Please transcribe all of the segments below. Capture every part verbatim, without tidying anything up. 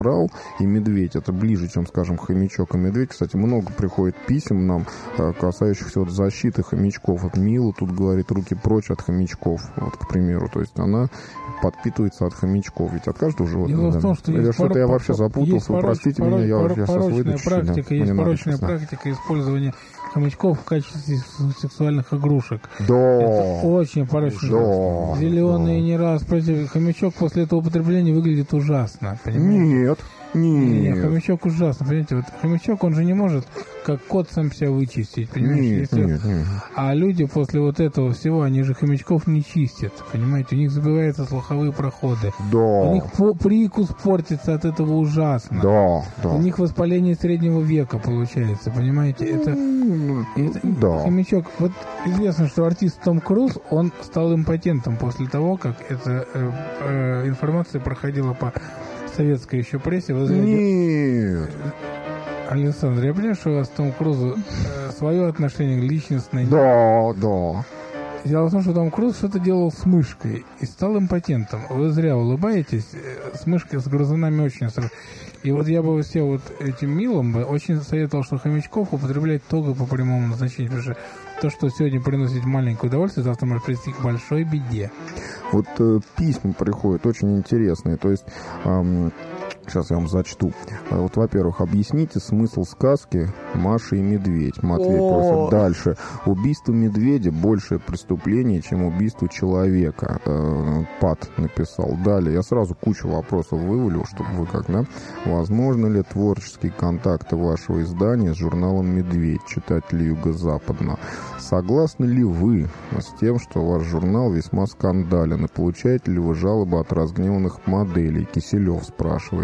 и медведь. Это ближе, чем, скажем, хомячок и медведь. Кстати, много приходит писем нам, касающихся вот защиты хомячков. Вот Мила тут говорит, руки прочь от хомячков, вот, к примеру. То есть она подпитывается от хомячков. Ведь от каждого животного. Дело да. в том, что Или есть что-то пор... я вообще запутался. Вы простите порож... меня, я, порож... я сейчас выйду. практика, да. есть Мне порочная надо, практика использования хомячков в качестве сексуальных игрушек. Да. Это очень порочно. Да. Зеленые да. не раз против. Хомячок после этого употребления выглядит ужасно. Понимаете? Нет. Нет. Нет, хомячок ужасно, понимаете, вот хомячок, он же не может, как кот, сам себя вычистить, понимаете? Нет, Если... нет, нет. А люди после вот этого всего, они же хомячков не чистят, понимаете? У них забиваются слуховые проходы. Да. У них по- прикус портится от этого ужасно. Да, да. У них воспаление среднего века получается, понимаете? Это, это да. хомячок. Вот известно, что артист Том Круз, он стал импотентом после того, как эта э, э, информация проходила по советской еще прессе. Вы знаете, Нет. Александр, я понимаю, что у вас Том Крузу э, свое отношение личностное. Да, да. Дело в том, что Том Круз что-то делал с мышкой и стал импотентом. Вы зря улыбаетесь. С мышкой, с грызунами очень страшно. И вот я бы все вот этим милым бы очень советовал, что хомячков употреблять только по прямому назначению. Потому что то, что сегодня приносит маленькое удовольствие, завтра может привести к большой беде. Вот э, письма приходят очень интересные. То есть, эм, сейчас я вам зачту. Вот, во-первых, объясните смысл сказки «Маша и медведь». Матвей просит. Дальше. Убийство медведя большее преступление, чем убийство человека. Э, Пат написал. Далее. Я сразу кучу вопросов вывалил, чтобы вы как, да? Возможно ли творческие контакты вашего издания с журналом «Медведь», читатели Юго-Западного? Согласны ли вы с тем, что ваш журнал весьма скандален, и получаете ли вы жалобы от разгневанных моделей? Киселев спрашивает.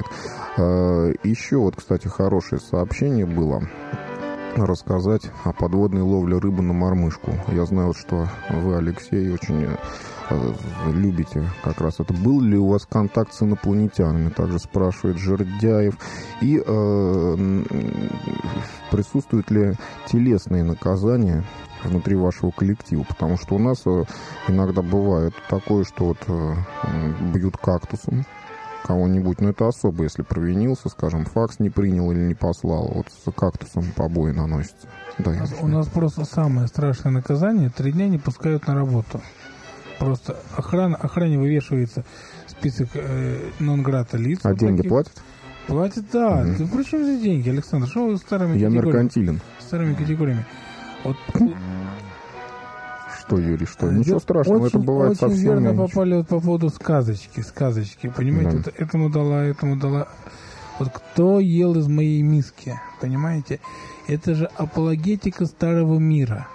Еще вот, кстати, хорошее сообщение было. Рассказать о подводной ловле рыбы на мормышку. Я знаю, что вы, Алексей, очень любите как раз это. Был ли у вас контакт с инопланетянами? Также спрашивает Жердяев. И э, присутствуют ли телесные наказания внутри вашего коллектива? Потому что у нас иногда бывает такое, что вот э, бьют кактусом кого-нибудь, но это особо, если провинился, скажем, факс не принял или не послал, вот с кактусом побои наносятся. Да, у, нас, у нас просто самое страшное наказание: три дня не пускают на работу. Просто охрана, охране вывешивается список э, нон-грата лиц. А вот деньги таких. платят? Платят, да. Угу. Ты, причем здесь деньги, Александр? Что вы старыми Я категориями? меркантилен. Старыми категориями. Вот. Что, Юрий, что? Ничего страшного, очень, это бывает очень совсем верно меньше. попали вот по поводу сказочки, сказочки, понимаете, Да. вот этому дала, этому дала. Вот кто ел из моей миски, понимаете? Это же апологетика старого мира.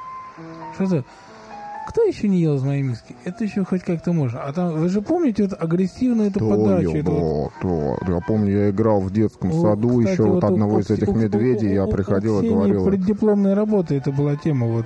Что за... Кто еще не ел из моей миски? Это еще хоть как-то можно. А там, вы же помните вот агрессивную эту Да, подачу? я, это вот... да, я помню, я играл в детском О, саду, кстати, еще вот вот одного у, из этих у, медведей, у, я у, приходил у и говорил... преддипломной работы это была тема вот...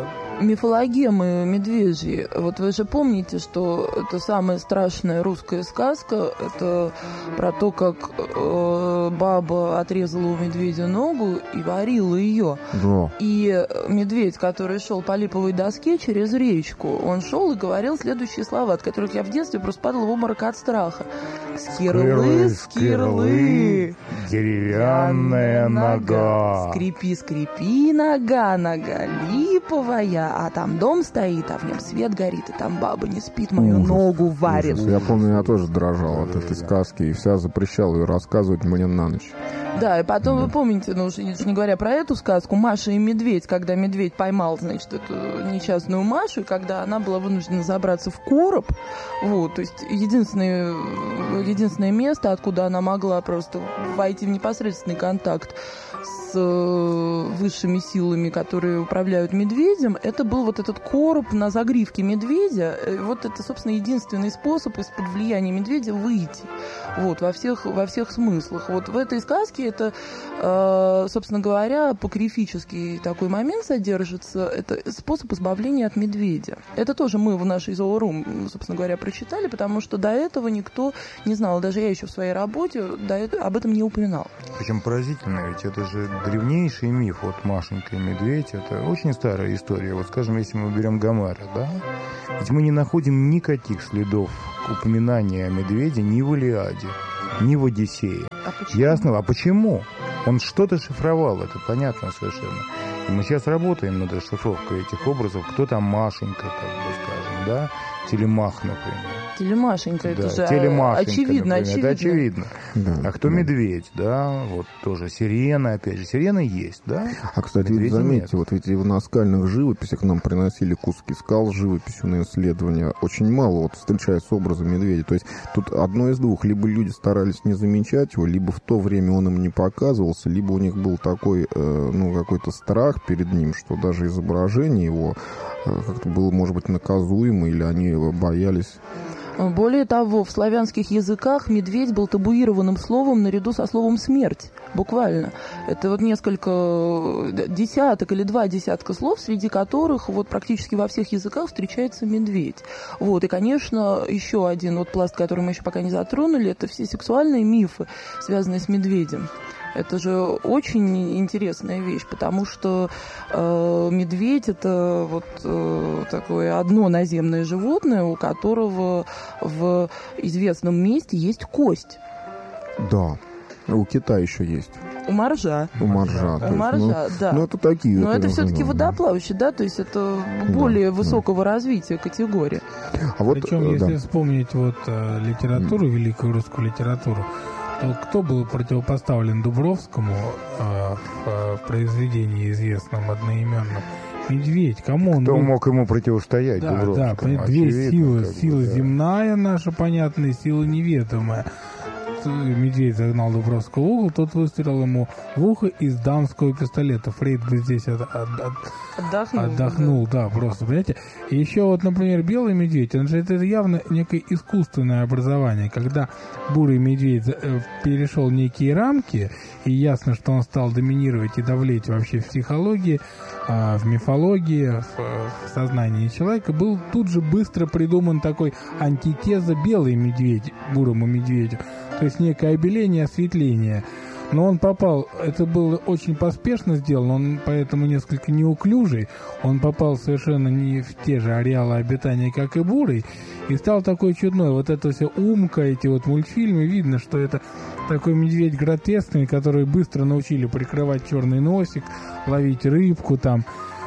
Мифологемы медвежьи. Вот вы же помните, что это самая страшная русская сказка. Это про то, как э, баба отрезала у медведя ногу и варила ее. Да. И медведь, который шел по липовой доске через речку, он шел и говорил следующие слова, от которых я в детстве просто падала в обморок от страха. Скирлы, скирлы, деревянная нога. Скрипи, скрипи, нога, нога липовая. А там дом стоит, а в нем свет горит, и там баба не спит, мою Ужас, ногу варит. ужас. Я помню, я тоже дрожал от этой сказки, и вся запрещала ее рассказывать мне на ночь. Да, и потом Да. вы помните, ну, уже не говоря про эту сказку, Маша и медведь, когда медведь поймал, значит, эту несчастную Машу, и когда она была вынуждена забраться в короб, вот, то есть единственное, единственное место, откуда она могла просто войти в непосредственный контакт с высшими силами, которые управляют медведем, это был вот этот короб на загривке медведя. Вот это, собственно, единственный способ из-под влияния медведя выйти. Вот, во всех, во всех смыслах. Вот в этой сказке это, э, собственно говоря, апокрифический такой момент содержится. Это способ избавления от медведя. Это тоже мы в нашей Зоорум, собственно говоря, прочитали, потому что до этого никто не знал. Даже я еще в своей работе до этого, об этом не упоминал. Причем поразительно, ведь это же древнейший миф. Вот Машенька и медведь, это очень старая история. Вот, скажем, если мы берем Гомера, да? Ведь мы не находим никаких следов упоминания о медведе ни в Илиаде, ни в «Одиссее». А почему? Ясно? А почему? Он что-то шифровал, это понятно совершенно. И мы сейчас работаем над расшифровкой этих образов. Кто там Машенька, как бы скажем, да? Телемах, например. Телемашенька, это Да, же Телемашенька, очевидно, например. очевидно. Да, очевидно. Да, А кто да. медведь, да? Вот тоже сирена, опять же. Сирена есть, да? А, кстати, Медведя вы заметьте, нет. вот ведь и в наскальных живописях нам приносили куски скал с живописью на исследования. Очень мало вот встречается образа медведя. То есть тут одно из двух. Либо люди старались не замечать его, либо в то время он им не показывался, либо у них был такой, э, ну, какой-то страх перед ним, что даже изображение его э, как-то было, может быть, наказуемо, или они боялись. Более того, в славянских языках медведь был табуированным словом наряду со словом «смерть». Буквально. Это вот несколько десяток или два десятка слов, среди которых вот практически во всех языках встречается медведь. Вот. И, конечно, еще один вот пласт, который мы еще пока не затронули, это все сексуальные мифы, связанные с медведем. Это же очень интересная вещь, потому что э, медведь – это вот э, такое одно наземное животное, у которого в известном месте есть кость. Да. У кита еще есть. У моржа. У моржа. У моржа, ну, да. Ну, это такие. Но это вот, все-таки да. водоплавающий, да, то есть это более Да, высокого развития категория. А вот, Причем, э, если да. вспомнить вот э, литературу, великую русскую литературу, то кто был противопоставлен Дубровскому э, в э, произведении известном, одноименном? Медведь. Кому он Кто был? мог ему противостоять? Да, да, Дубровскому? понимаете, две Очевидно, силы. как бы, Сила да. земная наша, понятная, сила неведомая. Медведь загнал Дубровского в угол, тот выстрелил ему в ухо из дамского пистолета. Фрейд бы здесь от, от, от, Отдохнул. отдохнул, да, просто, понимаете. И еще вот, например, белый медведь, он же это явно некое искусственное образование, когда бурый медведь э, перешел некие рамки, и ясно, что он стал доминировать и давлеть вообще в психологии, э, в мифологии, в, в сознании человека, был тут же быстро придуман такой антитеза белый медведь бурому медведю. То есть некое обеление, осветление. Но он попал, это было очень поспешно сделано, он поэтому несколько неуклюжий, он попал совершенно не в те же ареалы обитания, как и бурый, и стал такой чудной. Вот это все умка, эти вот мультфильмы, видно, что это такой медведь гротескный, который быстро научили прикрывать черный носик, ловить рыбку там.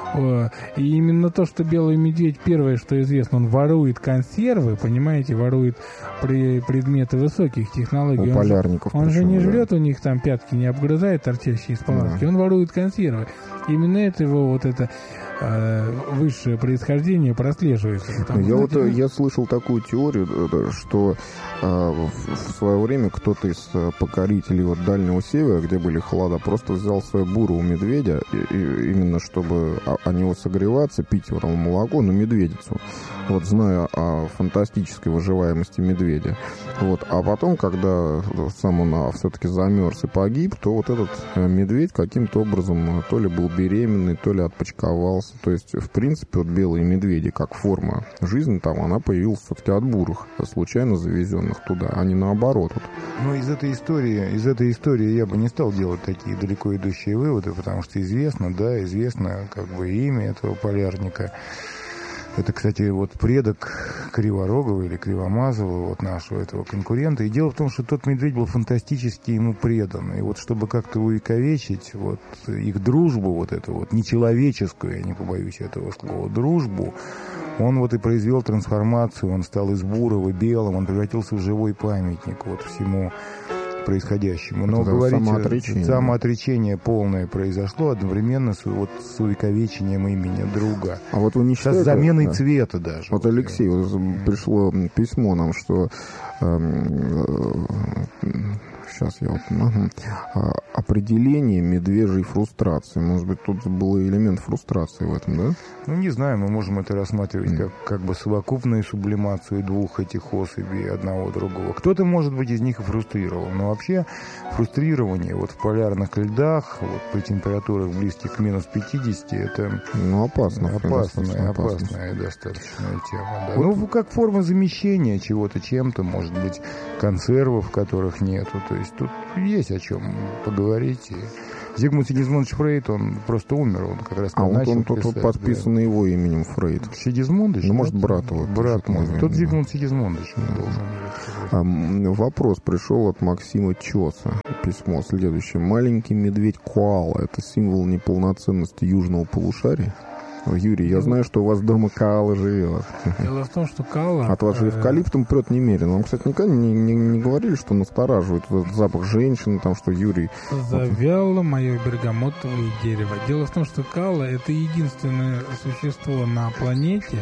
И именно то, что белый медведь, первое, что известно, он ворует консервы, понимаете, ворует при, предметы высоких технологий. У он полярников. Же, он же причем, не да. жрет у них там пятки, не обгрызает торчащие из палатки, Да. он ворует консервы. Именно это его вот это э, высшее происхождение прослеживается. Ну, я, что, вот, знаете, э, я слышал такую теорию, э, что э, в, в свое время кто-то из э, покорителей вот, Дальнего Севера, где были холода, просто взял свою буру у медведя, и, и, именно чтобы о, о него согреваться, пить его там молоко, на медведицу, вот, зная о фантастической выживаемости медведя. Вот, а потом, когда сам он а, все-таки замерз и погиб, то вот этот э, медведь каким-то образом э, то ли был беременный, то ли отпочковался. То есть, в принципе, вот белые медведи, как форма жизни там, она появилась все-таки от бурых, случайно завезенных туда, а не наоборот. Вот. Ну, из этой истории, из этой истории я бы не стал делать такие далеко идущие выводы, потому что известно, да, известно как бы имя этого полярника. Это, кстати, вот предок Криворогова или Кривомазова, вот нашего этого конкурента. И дело в том, что тот медведь был фантастически ему предан. И вот чтобы как-то увековечить вот их дружбу, вот эту вот нечеловеческую, я не побоюсь этого слова, дружбу, он вот и произвел трансформацию, он стал из бурого белым, он превратился в живой памятник вот всему происходящему. Но, это говорите, самоотречение. самоотречение полное произошло одновременно с, вот, с увековечением имени друга. А вот вы не С считаете... заменой да. цвета даже. Вот, Алексей, вот пришло письмо нам, что эм, э, сейчас я вот ага, а, определение медвежьей фрустрации. Может быть, тут был элемент фрустрации в этом, да? Ну, не знаю, мы можем это рассматривать как, как бы совокупную сублимацию двух этих особей, одного другого. Кто-то, может быть, из них и фрустрировал. Но вообще фрустрирование вот в полярных льдах, вот при температурах близких к минус пятидесяти, это Ну, опасно. опасная, опасно. опасная достаточная тема. Да. Ну, как форма замещения чего-то чем-то, может быть, консервов, которых нету. То есть тут есть о чем поговорить. И, Зигмунд Сигизмундович Фрейд, он просто умер, он как раз А вот он писать, тут подписан да. его именем Фрейд. Сигизмундович? Ну, может, брат его. Брат мой. Наверное, Тот да. Зигмунд Сигизмундович. А, вопрос пришел от Максима Чоса. Письмо следующее. Маленький медведь коала – это символ неполноценности южного полушария? Юрий, я знаю, что у вас дома коала живет. Дело в том, что коала... От вас же эвкалиптом прет немерено. Вам, кстати, никогда не, не, не говорили, что настораживает этот запах женщины, там, что Юрий... Завяло мое бергамотовое дерево. Дело в том, что коала – это единственное существо на планете,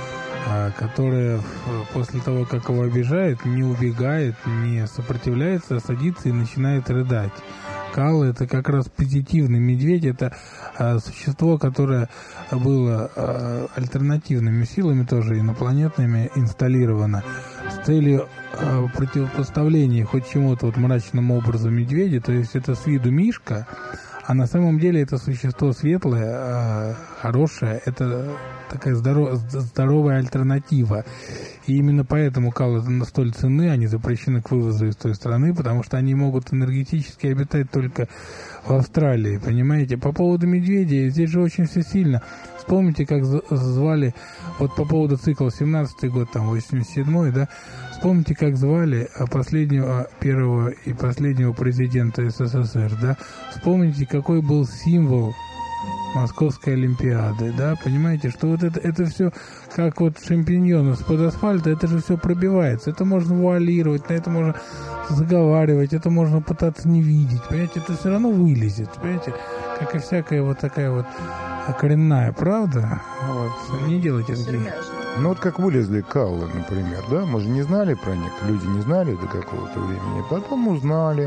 которое после того, как его обижает, не убегает, не сопротивляется, а садится и начинает рыдать. Коала – это как раз позитивный медведь, это а, существо, которое было а, альтернативными силами, тоже инопланетными, инсталлировано с целью а, противопоставления хоть чему-то вот мрачному образу медведя, то есть это с виду мишка, а на самом деле это существо светлое, а, хорошее, это такая здоров, здоровая альтернатива. И именно поэтому коалы столь ценны, они запрещены к вывозу из той страны, потому что они могут энергетически обитать только в Австралии, понимаете? По поводу медведей, здесь же очень все сильно. Вспомните, как звали, вот по поводу цикла семнадцатый год, там, восемьдесят седьмой, да, вспомните, как звали последнего, первого и последнего президента СССР, да, вспомните, какой был символ Московской Олимпиады, да, понимаете, что вот это, это все, как вот шампиньон из-под асфальта, это же все пробивается, это можно вуалировать, на это можно заговаривать, это можно пытаться не видеть, понимаете, это все равно вылезет, понимаете, как и всякая вот такая вот коренная правда, вот, не делайте такие. Ну вот как вылезли коалы, например, да, мы же не знали про них, люди не знали до какого-то времени, потом узнали,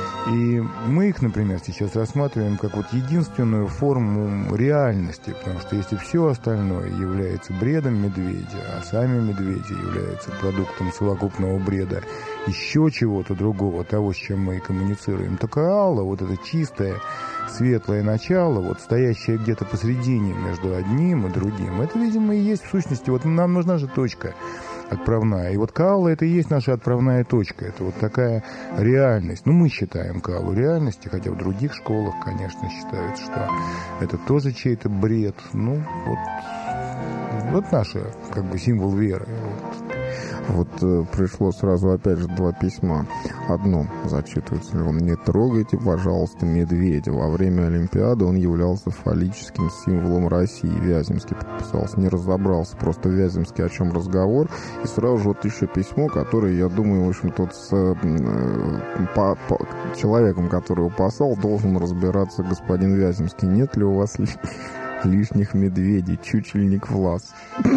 и мы их, например, сейчас рассматриваем как вот единственную форму реальности, потому что если все остальное является бредом медведя, а сами медведи являются продуктом совокупного бреда еще чего-то другого, того, с чем мы и коммуницируем, то коала, вот это чистое, светлое начало, вот стоящее где-то посредине между одним и другим, это, видимо, и есть в сущности, вот нам нужна же точка отправная. И вот коала — это и есть наша отправная точка. Это вот такая реальность. Ну, мы считаем коалу реальностью, хотя в других школах, конечно, считают, что это тоже чей-то бред. Ну, вот, вот наш, как бы, символ веры. Вот. Вот э, пришло сразу опять же два письма. Одно зачитывается. Не трогайте, пожалуйста, медведя. Во время Олимпиады он являлся фаллическим символом России. Вяземский подписался. Не разобрался просто Вяземский, о чем разговор. И сразу же вот еще письмо, которое, я думаю, в общем, тот с э, по, по, человеком, который его послал, должен разбираться господин Вяземский. Нет ли у вас ли, лишних медведей? Чучельник Влас.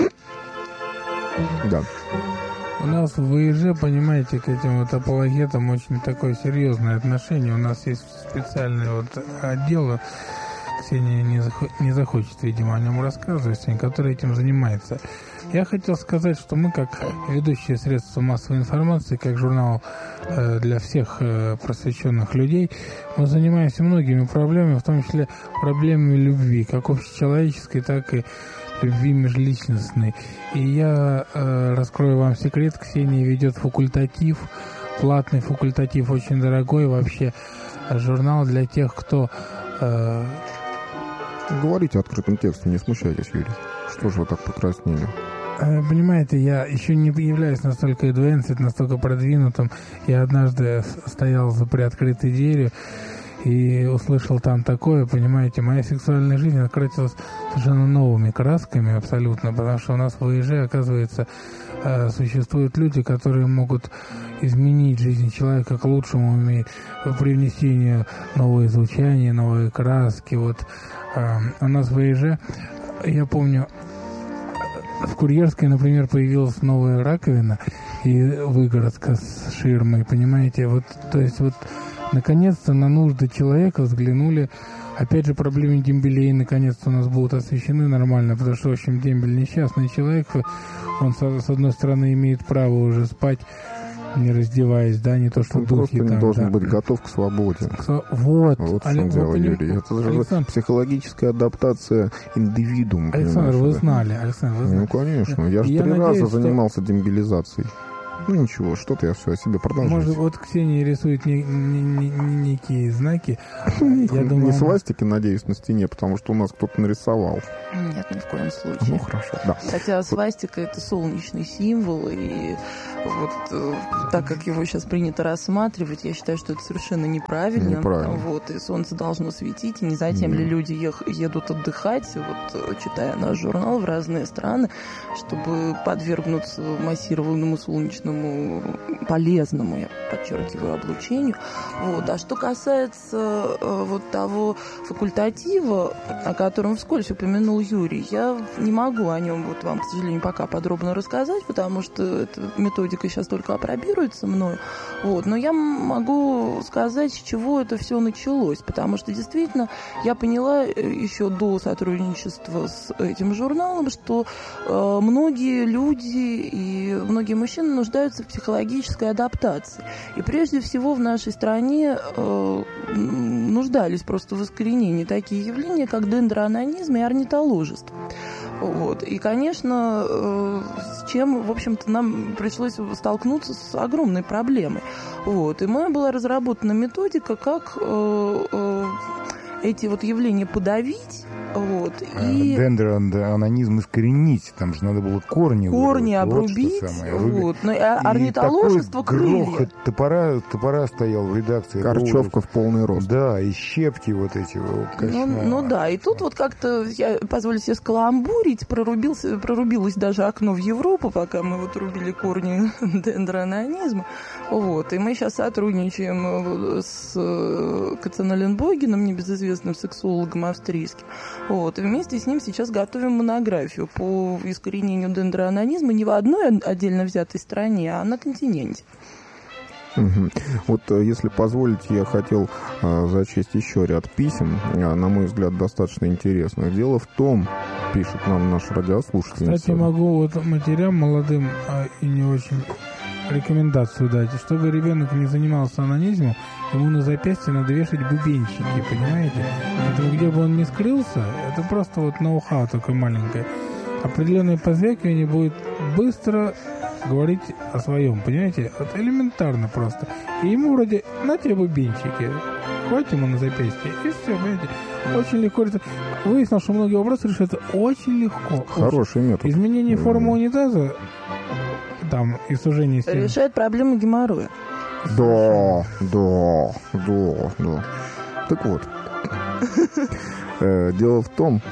Да. У нас в ВИЖ, понимаете, к этим вот апологетам очень такое серьезное отношение. У нас есть специальный вот отдел, Ксения не, захо- не захочет, видимо, о нем рассказывать, который этим занимается. Я хотел сказать, что мы, как ведущие средства массовой информации, как журнал э, для всех э, просвещенных людей, мы занимаемся многими проблемами, в том числе проблемами любви, как общечеловеческой, так и любви межличностной. И я э, раскрою вам секрет, Ксения ведет факультатив, платный факультатив, очень дорогой, вообще журнал для тех, кто... Э... Говорите открытым текстом, не смущайтесь, Юрий. Что же вы так покраснели? Э, понимаете, я еще не являюсь настолько advanced, настолько продвинутым. Я однажды стоял за приоткрытой дверью и услышал там такое, понимаете, моя сексуальная жизнь окрасилась совершенно новыми красками абсолютно, потому что у нас в ВИЖ, оказывается, существуют люди, которые могут изменить жизнь человека к лучшему, при внесении нового звучания, новые краски. Вот у нас в ВИЖ, я помню, в Курьерской, например, появилась новая раковина и выгородка с ширмой, понимаете, вот, то есть вот наконец-то на нужды человека взглянули. Опять же, проблемы дембелей наконец-то у нас будут освещены нормально, потому что, в общем, дембель несчастный человек, он, с одной стороны, имеет право уже спать, не раздеваясь, да, не то, что он духи просто там, должен да. быть готов к свободе. Вот. Вот в Али... чем дело, поним... Юрий. Это же Александр... психологическая адаптация индивидуума. Александр, вы да? знали, Александр, вы знали. Ну, конечно. Я же Я три надеюсь, раза что... занимался дембелизацией. Ну ничего, что-то я все о себе продолжаю. Может, вот Ксения рисует не, не, не, не некие знаки. Я думаю, не свастики, надеюсь, на стене, потому что у нас кто-то нарисовал. Нет, ни в коем случае. Ну, хорошо, да. Хотя свастика — это солнечный символ, и вот э, так как его сейчас принято рассматривать, я считаю, что это совершенно неправильно. Неправильно. Вот, и солнце должно светить, и не затем ли люди ех, едут отдыхать, вот, читая наш журнал в разные страны, чтобы подвергнуться массированному солнечному, полезному, я подчеркиваю, облучению. Вот. А что касается э, вот того факультатива, о котором вскользь упомянул Юрий, я не могу о нем вот вам, к сожалению, пока подробно рассказать, потому что эта методика сейчас только апробируется мною. Вот. Но я могу сказать, с чего это все началось, потому что действительно я поняла еще до сотрудничества с этим журналом, что э, многие люди и многие мужчины нуждаются в психологической адаптации. И прежде всего в нашей стране э, нуждались просто в искоренении такие явления, как дендроанонизм и орнитоложество. Вот. И, конечно, э, с чем, в общем-то, нам пришлось столкнуться с огромной проблемой. Вот. И моя была разработана методика, как э, э, эти вот явления подавить. Вот, и дендроанонизм искоренить, там же надо было корни корни вырвать, обрубить, вот, вот. Но орнитоложество крылья. Грохот топора, топора стоял в редакции. Корчевка в полный рост. Да, и щепки вот эти. Ну, ну да, и тут вот как-то я позволю себе скаламбурить, прорубился, прорубилось даже окно в Европу, пока мы вот рубили корни дендроанонизма. Вот, и мы сейчас сотрудничаем с Кацаналенбойгеном, небезызвестным сексологом австрийским. Вот, и вместе с ним сейчас готовим монографию по искоренению дендроанонизма не в одной отдельно взятой стране, а на континенте. Угу. Вот, если позволите, я хотел э, зачесть еще ряд писем, э, на мой взгляд, достаточно интересных. Дело в том, пишет нам наш радиослушатель. Кстати, могу вот матерям молодым а, и не очень рекомендацию дать. Чтобы ребенок не занимался анонизмом, ему на запястье надо вешать бубенчики, понимаете? Поэтому где бы он ни скрылся, это просто вот ноу-хау такое маленькое. Определенное позвякивание будет быстро говорить о своем, понимаете? Это элементарно просто. И ему вроде, на тебе бубенчики, хватит ему на запястье, и все, понимаете? Очень легко. Выяснилось, что многие вопросы решаются очень легко. Хороший метод. Изменение формы унитаза там и сужение стен решает проблему геморроя. Да, да, да, да. Так вот, дело в том,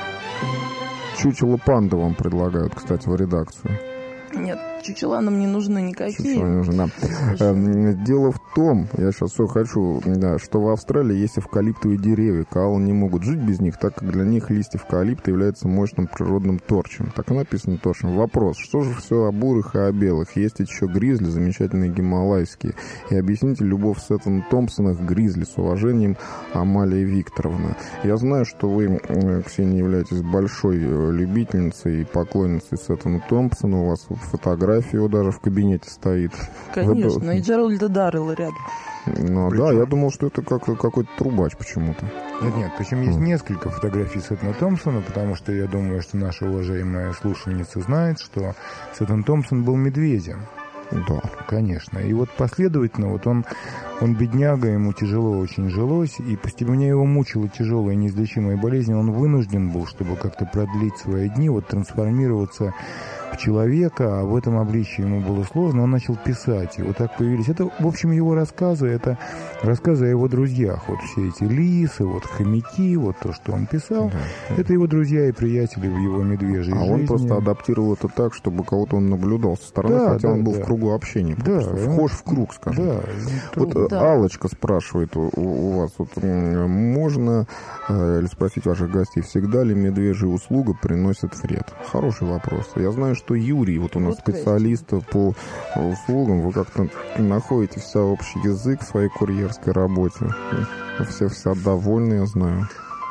чучело панды вам предлагают, кстати, в редакцию. Нет, чучела нам не нужны никакие. Чучела не нужны, да. Дело в том, я сейчас все хочу, да, что в Австралии есть эвкалиптовые деревья. Коалы не могут жить без них, так как для них листья эвкалипта являются мощным природным торчем. Так и написано торчем. Вопрос, что же все о бурых и о белых? Есть еще гризли, замечательные гималайские. И объясните любовь Сеттона Томпсона к гризли. С уважением, Амалия Викторовна. Я знаю, что вы, Ксения, являетесь большой любительницей и поклонницей Сеттона Томпсона. У вас фотография его даже в кабинете стоит. Конечно, Вы... и Джеральда Даррелла рядом. Ну да, я думал, что это как, какой-то трубач почему-то. Нет, нет, причем есть несколько фотографий Сеттона Томпсона, потому что я думаю, что наша уважаемая слушательница знает, что Сеттон Томпсон был медведем. Да. Конечно. И вот последовательно, вот он, он бедняга, ему тяжело очень жилось, и постепенно его мучила тяжелая неизлечимая болезнь, он вынужден был, чтобы как-то продлить свои дни, вот трансформироваться в человека, а в этом обличии ему было сложно, он начал писать. И вот так появились. Это, в общем, его рассказы, это рассказы о его друзьях. Вот все эти лисы, вот хомяки, вот то, что он писал, да. Это его друзья и приятели в его медвежьей а жизни. Он просто адаптировал это так, чтобы кого-то он наблюдал со стороны, да, хотя да, он был да. в кругу общения. Да, вхож в круг, скажем. Да, вот да. Аллочка спрашивает у, у вас, вот, можно э, ли спросить ваших гостей, всегда ли медвежья услуга приносит вред? Хороший вопрос. Я знаю, что Юрий, вот у нас вот специалист по услугам, вы как-то находите вся общий язык в своей курьерской работе. Все вся довольны, я знаю.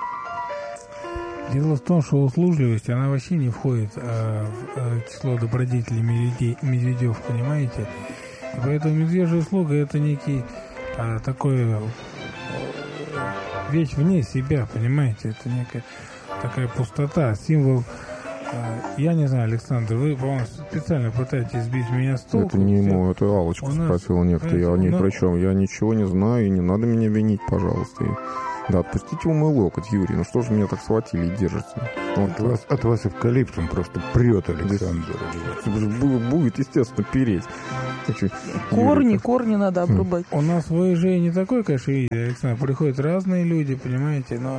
Дело в том, что услужливость, она вообще не входит а, в а, число добродетелей медведей, медведев, понимаете? И поэтому медвежья услуга — это некий а, такой а, вещь вне себя, понимаете? Это некая такая пустота, символ Я не знаю, Александр, вы, по-моему, специально пытаетесь сбить меня с толку. Это не ему, это Аллочка спросила некто. Я ни при чем. Я ничего не знаю, и не надо меня винить, пожалуйста. Да, отпустите его мой локоть, Юрий. Ну что же меня так схватили и держите? Вот от, вас, от вас эвкалиптом просто прет, Александр. Будет, естественно, переть. Корни, Юрий, корни надо обрубать. У нас в ВЖ не такой, конечно, Александр. Приходят разные люди, понимаете, но...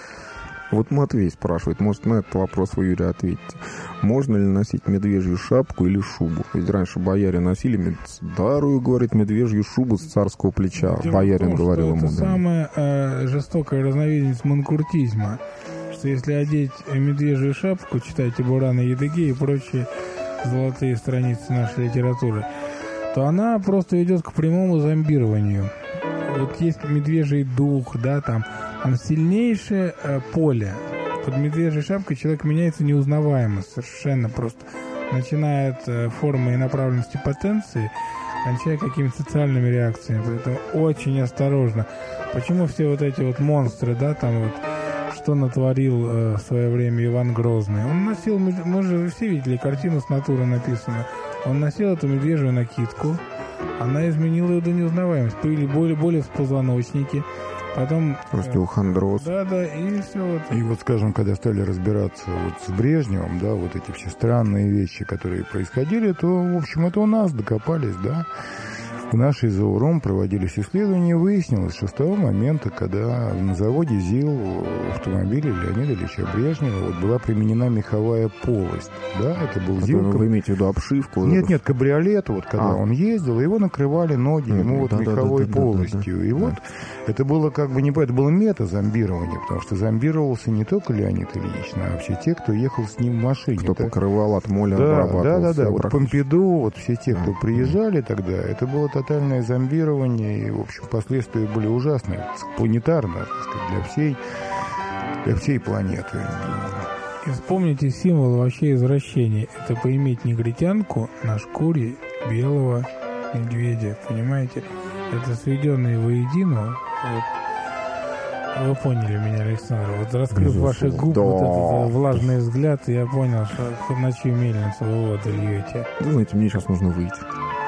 Вот Матвей спрашивает, может, на этот вопрос вы, Юрий, ответите. Можно ли носить медвежью шапку или шубу? Ведь раньше бояре носили мед... старую, говорит, медвежью шубу с царского плеча. Дело Боярин том, говорил ему. Это да. Самая э, жестокая разновидность манкуртизма. Что если одеть медвежью шапку, читайте Бурана Едыги и прочие золотые страницы нашей литературы, то она просто ведет к прямому зомбированию. Вот есть медвежий дух, да, там, там сильнейшее э, поле. Под медвежьей шапкой человек меняется неузнаваемо, совершенно просто. Начиная от э, формы и направленности потенции, кончая какими-то социальными реакциями. Поэтому очень осторожно. Почему все вот эти вот монстры, да, там вот, что натворил э, в свое время Иван Грозный? Он носил, мы же все видели, картину с натуры написано. Он носил эту медвежью накидку. Она изменила ее до неузнаваемости. Были более, более в позвоночнике. Потом... Остеохондроз. Да, да, и все. Вот. И вот, скажем, когда стали разбираться вот с Брежневым, да, вот эти все странные вещи, которые происходили, то, в общем, это у нас докопались, да. В нашей ЗООРОМ проводились исследования, выяснилось, что с того момента, когда на заводе ЗИЛ в автомобиле Леонида Ильича Брежнева вот была применена меховая полость, да, это был ЗИЛ. Вы имеете в виду обшивку? Нет, нет, кабриолет, вот когда а. он ездил, его накрывали ноги ему mm-hmm. вот да, меховой да, да, полостью. Да, да, да, и да. вот это было как бы не это было мета-зомбирование, потому что зомбировался не только Леонид Ильич, но вообще те, кто ехал с ним в машине. Кто это... покрывал от моля, да, да, да, да, вот Помпиду, вот все те, кто mm-hmm. приезжали тогда, это было тотальное зомбирование, и, в общем, последствия были ужасные, планетарно, так сказать, для всей, для всей планеты. И вспомните символ вообще извращения. Это поиметь негритянку на шкуре белого медведя, понимаете? Это сведенные воедино. Вот. Вы поняли меня, Александр. Вот раскрыв ваши губы, да. вот этот влажный взгляд, я понял, что на чью мельницу вы воду льете. Вы знаете, мне сейчас нужно выйти.